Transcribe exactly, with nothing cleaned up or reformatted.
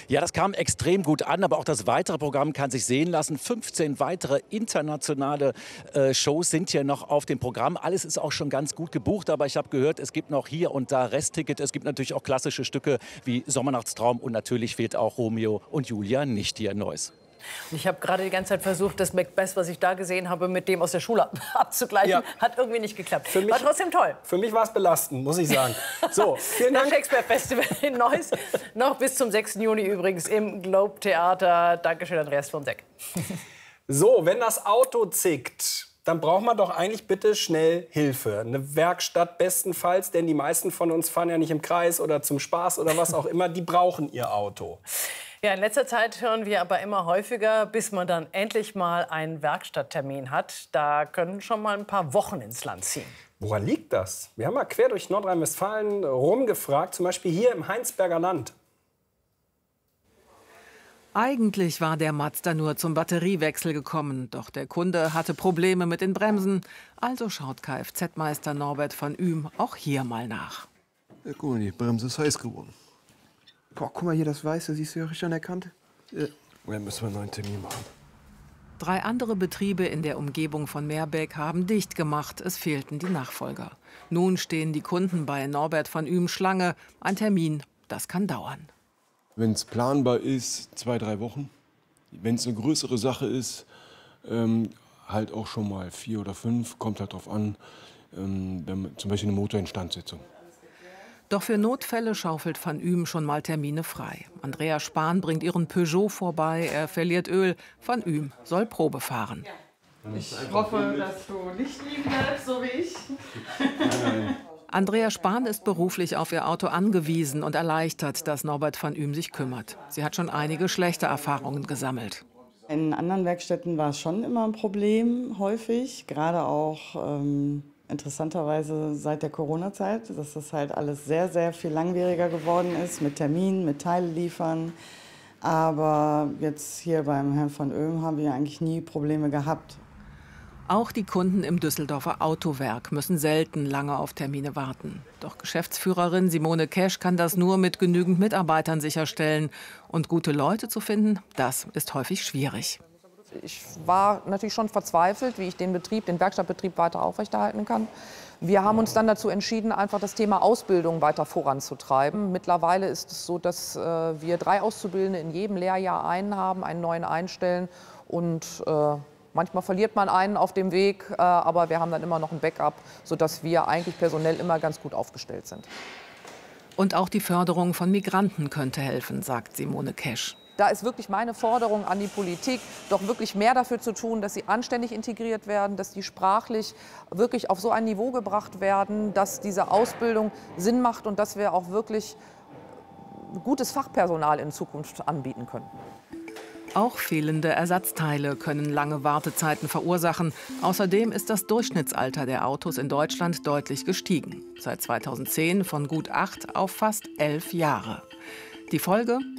Ja, das kam extrem gut an, aber auch das weitere Programm kann sich sehen lassen. fünfzehn weitere internationale äh, Shows sind hier noch auf dem Programm. Alles ist auch schon ganz gut gebucht, aber ich habe gehört, es gibt noch hier und da Restticket. Es gibt natürlich auch klassische Stücke wie Sommernachtstraum und natürlich fehlt auch Romeo und Julia nicht hier in Neuss. Ich habe gerade die ganze Zeit versucht, das Macbeth, was ich da gesehen habe, mit dem aus der Schule abzugleichen. Ja. Hat irgendwie nicht geklappt. Für mich, war trotzdem toll. Für mich war es belastend, muss ich sagen. So, vielen Dank. Das Shakespeare Festival in Neuss. Noch bis zum sechsten Juni übrigens im Globe Theater. Dankeschön, Andreas Fronzek. So, wenn das Auto zickt, dann braucht man doch eigentlich bitte schnell Hilfe. Eine Werkstatt bestenfalls, denn die meisten von uns fahren ja nicht im Kreis oder zum Spaß oder was auch immer. Die brauchen ihr Auto. Ja, in letzter Zeit hören wir aber immer häufiger, bis man dann endlich mal einen Werkstatttermin hat. Da können schon mal ein paar Wochen ins Land ziehen. Woran liegt das? Wir haben mal quer durch Nordrhein-Westfalen rumgefragt, zum Beispiel hier im Heinsberger Land. Eigentlich war der Mazda nur zum Batteriewechsel gekommen, doch der Kunde hatte Probleme mit den Bremsen. Also schaut Kfz-Meister Norbert von Ühm auch hier mal nach. Ja, guck mal, die Bremse ist heiß geworden. Boah, guck mal hier, das Weiße, siehst du ja richtig an der Kante? Ja. Dann müssen wir einen neuen Termin machen. Drei andere Betriebe in der Umgebung von Meerbeck haben dicht gemacht. Es fehlten die Nachfolger. Nun stehen die Kunden bei Norbert von Ühm Schlange. Ein Termin, das kann dauern. Wenn es planbar ist, zwei, drei Wochen. Wenn es eine größere Sache ist, ähm, halt auch schon mal vier oder fünf. Kommt halt drauf an, ähm, wenn, zum Beispiel eine Motorinstandsetzung. Doch für Notfälle schaufelt van Ühm schon mal Termine frei. Andrea Spahn bringt ihren Peugeot vorbei, er verliert Öl. Van Ühm soll Probe fahren. Ich hoffe, dass du nicht liegen bleibst, so wie ich. Andrea Spahn ist beruflich auf ihr Auto angewiesen und erleichtert, dass Norbert van Ühm sich kümmert. Sie hat schon einige schlechte Erfahrungen gesammelt. In anderen Werkstätten war es schon immer ein Problem, häufig. Gerade auch ähm, interessanterweise seit der Corona-Zeit, dass das halt alles sehr, sehr viel langwieriger geworden ist, mit Terminen, mit Teile liefern. Aber jetzt hier beim Herrn von Ühm haben wir eigentlich nie Probleme gehabt. Auch die Kunden im Düsseldorfer Autowerk müssen selten lange auf Termine warten. Doch Geschäftsführerin Simone Kesch kann das nur mit genügend Mitarbeitern sicherstellen. Und gute Leute zu finden, das ist häufig schwierig. Ich war natürlich schon verzweifelt, wie ich den Betrieb, den Werkstattbetrieb weiter aufrechterhalten kann. Wir haben uns dann dazu entschieden, einfach das Thema Ausbildung weiter voranzutreiben. Mittlerweile ist es so, dass äh, wir drei Auszubildende in jedem Lehrjahr einen haben, einen neuen einstellen und äh, manchmal verliert man einen auf dem Weg, äh, aber wir haben dann immer noch ein Backup, sodass wir eigentlich personell immer ganz gut aufgestellt sind. Und auch die Förderung von Migranten könnte helfen, sagt Simone Kesch. Da ist wirklich meine Forderung an die Politik, doch wirklich mehr dafür zu tun, dass sie anständig integriert werden, dass die sprachlich wirklich auf so ein Niveau gebracht werden, dass diese Ausbildung Sinn macht und dass wir auch wirklich gutes Fachpersonal in Zukunft anbieten können. Auch fehlende Ersatzteile können lange Wartezeiten verursachen. Außerdem ist das Durchschnittsalter der Autos in Deutschland deutlich gestiegen. Seit zweitausendzehn von gut acht auf fast elf Jahre. Die Folge?